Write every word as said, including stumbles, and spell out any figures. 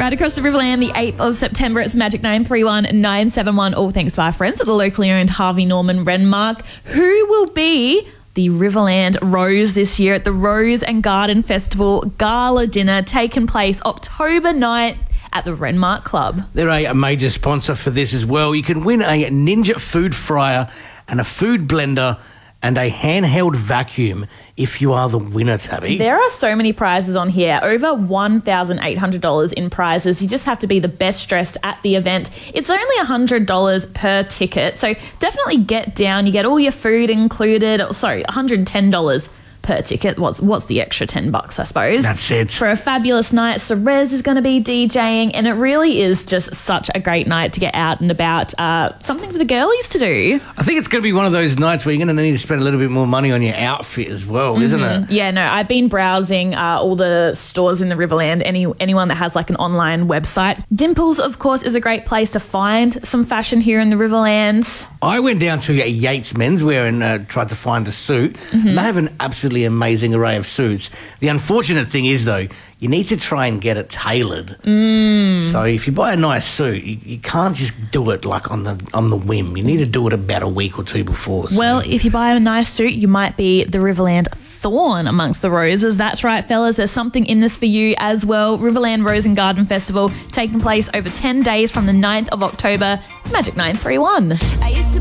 Right across the Riverland, the eighth of September, it's Magic nine three one nine seven one, all thanks to our friends at the locally owned Harvey Norman Renmark. Who will be the Riverland Rose this year at the Rose and Garden Festival Gala Dinner, taking place October ninth at the Renmark Club. They're a major sponsor for this as well. You can win a Ninja food fryer and a food blender and a handheld vacuum if you are the winner, Tabby. There are so many prizes on here, over one thousand eight hundred dollars in prizes. You just have to be the best dressed at the event. It's only one hundred dollars per ticket, so definitely get down. You get all your food included. Sorry, one hundred ten dollars per ticket. What's what's the extra ten bucks, I suppose? That's it. For a fabulous night. Cerez is going to be DJing, and it really is just such a great night to get out and about. Uh, something for the girlies to do. I think it's going to be one of those nights where you're going to need to spend a little bit more money on your outfit as well, mm-hmm. isn't it? Yeah, no, I've been browsing uh, all the stores in the Riverland, any anyone that has like an online website. Dimples, of course, is a great place to find some fashion here in the Riverland. I went down to Yates Menswear and uh, tried to find a suit. Mm-hmm. And they have an absolutely amazing array of suits. The unfortunate thing is, though, you need to try and get it tailored. Mm. So if you buy a nice suit, you, you can't just do it like on the on the whim. You need to do it about a week or two before. So. Well, if you buy a nice suit, you might be the Riverland thorn amongst the roses. That's right, fellas. There's something in this for you as well. Riverland Rose and Garden Festival taking place over ten days from the ninth of October. It's Magic nine three one. I used to